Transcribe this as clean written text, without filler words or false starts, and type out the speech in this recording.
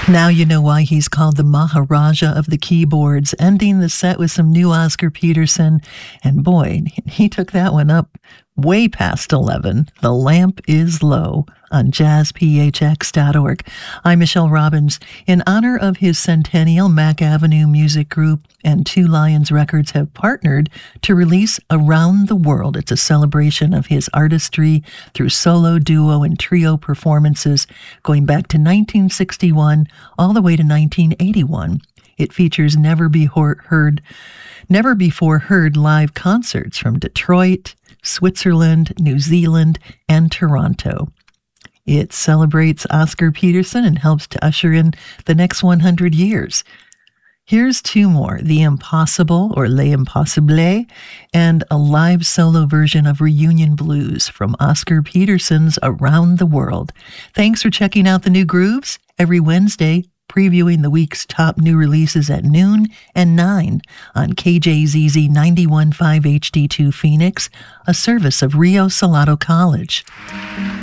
Now you know why he's called the Maharaja of the keyboards, ending the set with some new Oscar Peterson. And boy, he took that one up way past 11. The Lamp is Low on jazzphx.org. I'm Michelle Robbins. In honor of his centennial, Mack Avenue Music Group and Two Lions Records have partnered to release Around the World. It's a celebration of his artistry through solo, duo, and trio performances going back to 1961 all the way to 1981. It features never before heard live concerts from Detroit, Switzerland, New Zealand, and Toronto. It celebrates Oscar Peterson and helps to usher in the next 100 years. Here's two more, The Impossible, or Les Impossibles, and a live solo version of Reunion Blues from Oscar Peterson's Around the World. Thanks for checking out the new grooves every Wednesday, previewing the week's top new releases at noon and 9 on KJZZ 91.5 HD2 Phoenix, a service of Rio Salado College.